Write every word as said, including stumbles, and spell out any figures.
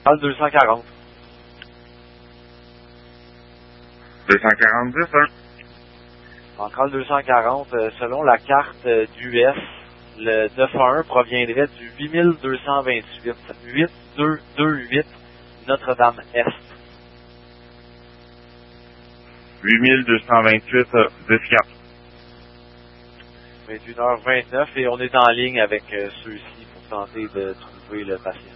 Parle deux cent quarante. deux cent quarante-dix, hein? Encore deux cent quarante, euh, selon la carte euh, d'U S, le neuf un un proviendrait du huit mille deux cent vingt-huit, huit deux deux huit Notre-Dame-Est. huit mille deux cent vingt-huit, euh, dix quatre. vingt et une heures vingt-neuf et on est en ligne avec euh, ceux-ci pour tenter de trouver le patient.